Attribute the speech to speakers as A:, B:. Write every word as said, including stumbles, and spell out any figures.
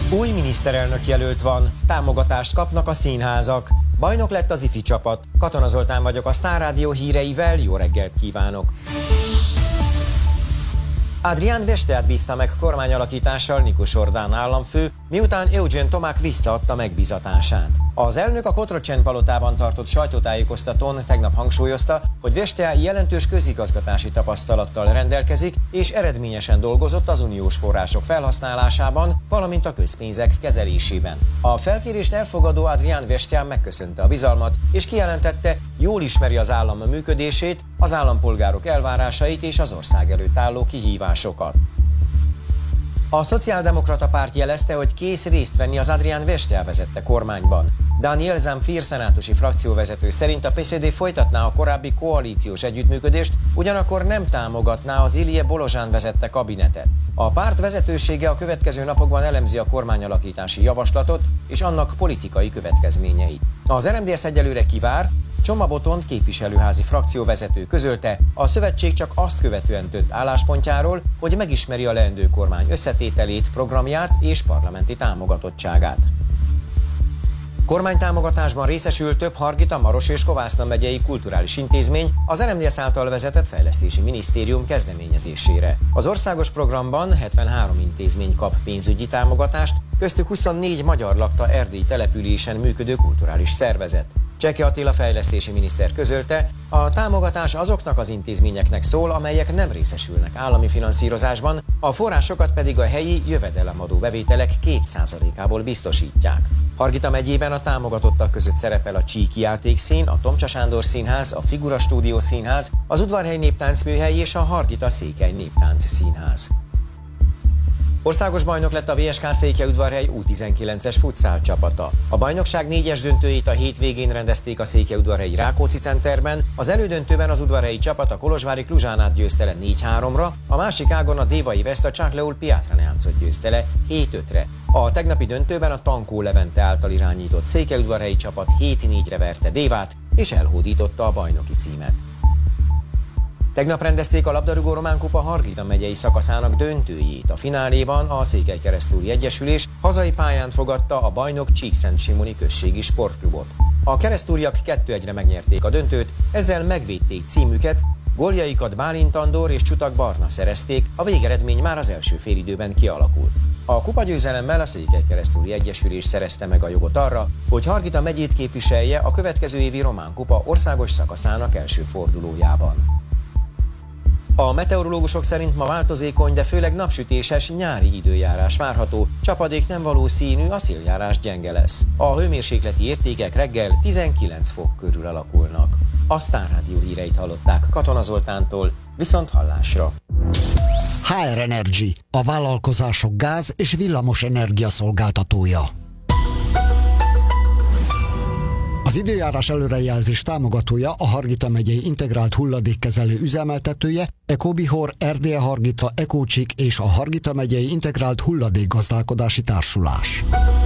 A: Új miniszterelnök jelölt van, támogatást kapnak a színházak. Bajnok lett az ifi csapat. Katona Zoltán vagyok a Sztár Rádió híreivel, jó reggelt kívánok! Adrián Vesteát bízta meg kormányalakítással Nikos Orbán államfő, miután Eugen Tomák visszaadta megbízatását. Az elnök a Cotroceni palotában tartott sajtótájékoztatón tegnap hangsúlyozta, hogy Vestea jelentős közigazgatási tapasztalattal rendelkezik, és eredményesen dolgozott az uniós források felhasználásában, valamint a közpénzek kezelésében. A felkérést elfogadó Adrián Vestea megköszönte a bizalmat, és kijelentette, jól ismeri az állam működését, az állampolgárok elvárásait és az ország előtt álló kihívásokat. A Szociáldemokrata Párt jelezte, hogy kész részt venni az Adrián Vestea vezette kormányban. Daniel Zamfir szenátusi frakcióvezető szerint a pé es zé dé folytatná a korábbi koalíciós együttműködést, ugyanakkor nem támogatná az Ilie Bolozsán vezette kabinetet. A párt vezetősége a következő napokban elemzi a kormányalakítási javaslatot és annak politikai következményeit. Az er em dé es egyelőre kivár, Csoma Botond képviselőházi frakcióvezető közölte, a szövetség csak azt követően dönt álláspontjáról, hogy megismeri a leendő kormány összetételét, programját és parlamenti támogatottságát. Kormánytámogatásban részesül több Hargita, Maros és Kovászna megyei kulturális intézmény az er em dé es által vezetett fejlesztési minisztérium kezdeményezésére. Az országos programban hetvenhárom intézmény kap pénzügyi támogatást, köztük huszonnégy magyar lakta erdélyi településen működő kulturális szervezet. Cseke Attila fejlesztési miniszter közölte, a támogatás azoknak az intézményeknek szól, amelyek nem részesülnek állami finanszírozásban, a forrásokat pedig a helyi jövedelemadó bevételek két százalékából biztosítják. Hargita megyében a támogatottak között szerepel a Csíki Játékszín, a Tomcsa Sándor Színház, a Figura Stúdió Színház, az Udvarhely Néptáncműhely és a Hargita Székely Néptánc Színház. Országos bajnok lett a vé es ká Székelyudvarhely U tizenkilences futszál csapata. A bajnokság négyes döntőjét a hétvégén rendezték a Székelyudvarhelyi Rákóczi Centerben, az elődöntőben az udvarhelyi csapat a kolozsvári Kluzsánát győzte le négy háromra, a másik ágon a dévai Veszt a Csákleul Piátraneáncot győzte le hét ötre. A tegnapi döntőben a Tankó Levente által irányított Székelyudvarhelyi csapat hét négyre verte Dévát, és elhódította a bajnoki címet. Tegnap rendezték a labdarúgó Román Kupa Hargita megyei szakaszának döntőjét. A fináléban a Székelykeresztúri Egyesülés hazai pályán fogadta a bajnok Csíkszentsimoni községi sportklubot. A keresztúriak kettő egyre megnyerték a döntőt, ezzel megvédték címüket, góljaikat Bálint Andor és Csutak Barna szerezték, a végeredmény már az első félidőben kialakult. A kupagyőzelemmel a Székelykeresztúri Egyesülés szerezte meg a jogot arra, hogy Hargita megyét képviselje a következő évi Román Kupa országos szakaszának első fordulójában. A meteorológusok szerint ma változékony, de főleg napsütéses nyári időjárás várható, csapadék nem valószínű, a széljárás gyenge lesz. A hőmérsékleti értékek reggel tizenkilenc fok körül alakulnak. A Sztár Rádió híreit hallották Katona Zoltántól, viszont hallásra.
B: há er Energy, a vállalkozások gáz- és villamos energia szolgáltatója. Az időjárás előrejelzés támogatója a Hargita megyei integrált hulladékkezelő üzemeltetője, Ecobihor, Erdélye Hargita, Ecócsik és a Hargita megyei integrált hulladékgazdálkodási társulás.